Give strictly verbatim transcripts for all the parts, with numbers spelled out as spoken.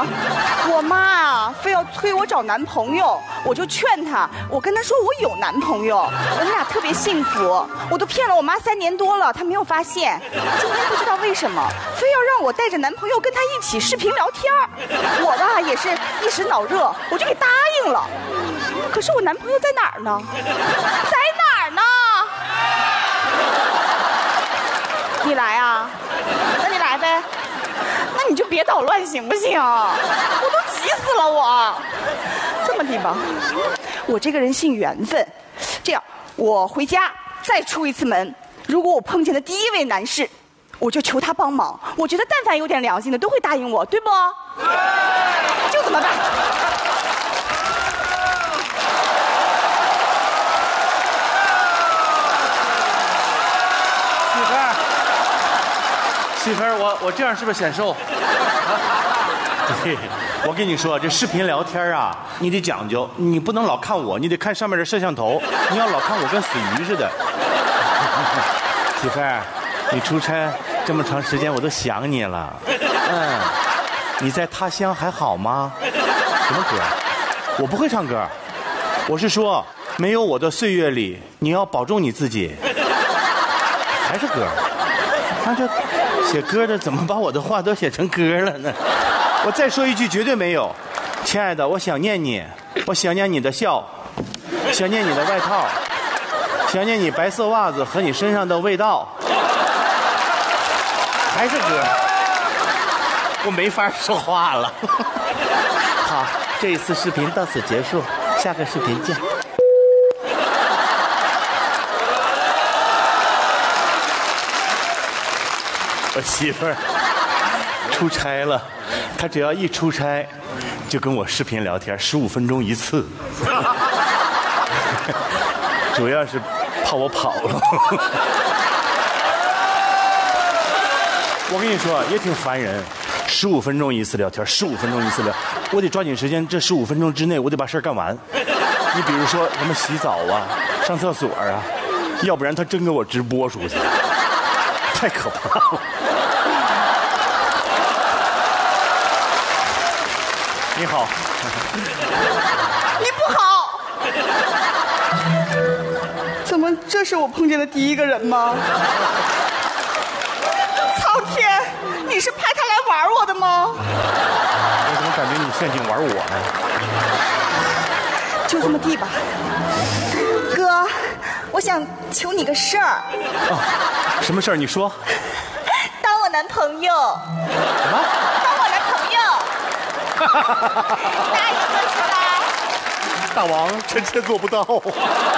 我妈啊，非要催我找男朋友，我就劝她，我跟她说我有男朋友，我们俩特别幸福，我都骗了我妈三年多了，她没有发现。今天不知道为什么，非要让我带着男朋友跟她一起视频聊天我吧也是一时脑热，我就给答应了。可是我男朋友在哪儿呢？在哪儿呢？你来啊？那你来呗。那你就别捣乱行不行？我都急死了我。这么地吧，我这个人信缘分，这样我回家再出一次门，如果我碰见的第一位男士，我就求他帮忙。我觉得但凡有点良心的都会答应我，对不？就这么办。 媳妇儿，我我这样是不是显瘦？对，我跟你说，这视频聊天啊，你得讲究，你不能老看我，你得看上面的摄像头，你要老看我跟死鱼似的。媳妇儿，你出差这么长时间，我都想你了。嗯，你在他乡还好吗？什么歌？我不会唱歌，我是说，没有我的岁月里，你要保重你自己。还是歌？那这。写歌的怎么把我的话都写成歌了呢？我再说一句，绝对没有。亲爱的，我想念你，我想念你的笑，想念你的外套，想念你白色袜子和你身上的味道。还是歌，我没法说话了。好，这一次视频到此结束，下个视频见。我媳妇儿出差了，她只要一出差，就跟我视频聊天，十五分钟一次。主要是怕我跑了。我跟你说，也挺烦人，十五分钟一次聊天，十五分钟一次聊，我得抓紧时间，这十五分钟之内我得把事儿干完。你比如说什么洗澡啊、上厕所啊，要不然他真给我直播出去，太可怕了。你好， 你不好，怎么这是我碰见的第一个人吗？苍天，你是派他来玩我的吗？ 我怎么感觉你陷阱玩我呢？ 就这么地吧，哥，我想求你个事儿。 啊，什么事儿？你说。 当我男朋友。 什么？ 当我男朋友。答应哥出来。 大王，臣妾做不到。为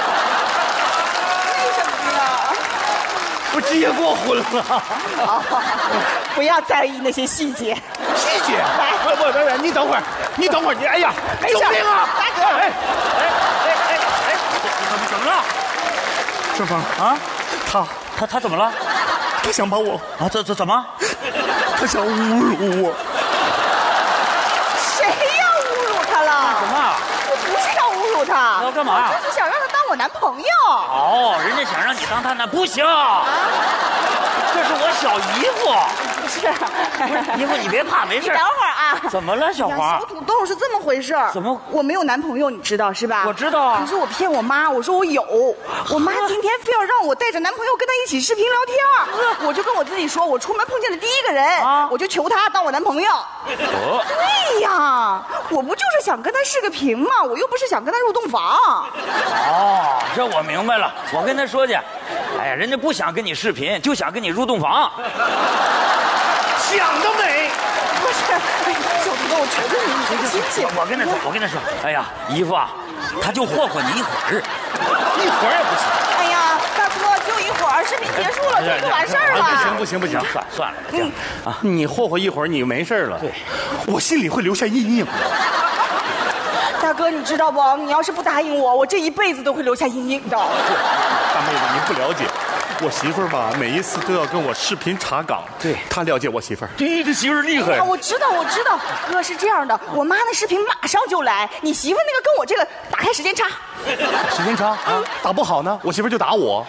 什么呀？ 我结过婚了。 哦，不要在意那些细节。 细节？ 来， 不不不，你等会儿，你等会儿，你哎呀，救命啊！ 大哥， 哎哎哎哎哎， 怎么怎么了？ 顺风啊， 他他他怎么了？ 他想把我啊，怎怎怎么？ 他想侮辱我。 谁要侮辱他了？ 什么？ 我不是要侮辱他。 要干嘛？ 我就是想让他当我男朋友。 哦，人家想让你当他男，不行。啊、这是我小姨夫。 不是， 姨夫你别怕，没事。 等会儿啊。 怎么了，小花？ 小土豆是这么回事。 怎么？ 我没有男朋友，你知道是吧？ 我知道啊。 可是我骗我妈，我说我有。我妈今天非要让我带着男朋友跟她一起视频聊天，我就跟我自己说，我出门碰见的第一个人，啊、我就求他当我男朋友。哦、对呀，我不就是想跟他视个频吗？我又不是想跟他入洞房。 哦，这我明白了。我跟他说去，哎呀，人家不想跟你视频，就想跟你入洞房。 想得美！ 不是，哎，小土豆，我求求你，你这亲戚。 我跟他说，我跟他说，哎呀，姨夫啊，他就霍霍你一会儿，一会儿也不行。 哎呀，大哥，就一会儿，视频结束了，这就完事儿了。 不行不行不行， 算算了，嗯啊，你霍霍一会儿，你没事了。 对， 我心里会留下阴影。 大哥，你知道不？你要是不答应我，我这一辈子都会留下阴影的。 大妹子，您不了解。我媳妇儿吧，每一次都要跟我视频查岗。 对， 她了解我媳妇儿。 对，这媳妇儿厉害。 啊，我知道，我知道。哥是这样的，我妈的视频马上就来，你媳妇那个跟我这个打开时间差。 时间差啊，打不好呢，我媳妇儿就打我。